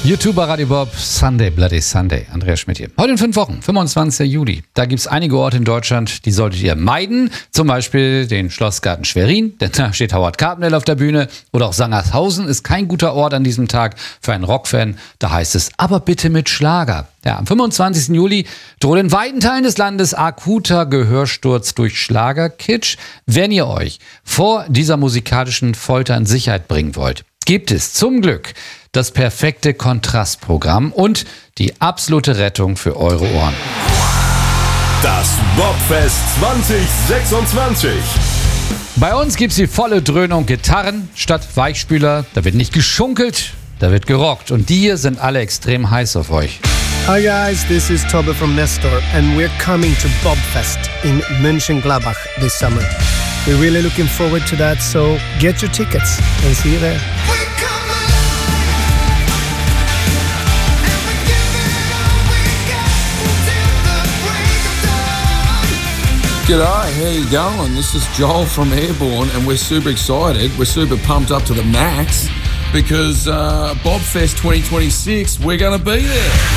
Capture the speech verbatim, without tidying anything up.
YouTuber Radio Bob, Sunday Bloody Sunday. Andreas Schmidt hier. Heute in fünf Wochen, fünfundzwanzigsten Juli. Da gibt es einige Orte in Deutschland, die solltet ihr meiden. Zum Beispiel den Schlossgarten Schwerin, denn da steht Howard Carpendale auf der Bühne. Oder auch Sangershausen ist kein guter Ort an diesem Tag für einen Rockfan. Da heißt es, aber bitte mit Schlager. Ja, am fünfundzwanzigsten Juli droht in weiten Teilen des Landes akuter Gehörsturz durch Schlagerkitsch. Wenn ihr euch vor dieser musikalischen Folter in Sicherheit bringen wollt, gibt es zum Glück das perfekte Kontrastprogramm und die absolute Rettung für eure Ohren. Das Bobfest zwanzig sechsundzwanzig. Bei uns gibt's die volle Dröhnung Gitarren statt Weichspüler. Da wird nicht geschunkelt, da wird gerockt. Und die hier sind alle extrem heiß auf euch. Hi guys, this is Tobbe from Nestor and we're coming to Bobfest in Mönchengladbach this summer. We're really looking forward to that, so get your tickets and see you there. G'day, how you going? This is Joel from Airborne and we're super excited. We're super pumped up to the max because uh, Bobfest twenty twenty-six, we're going to be there.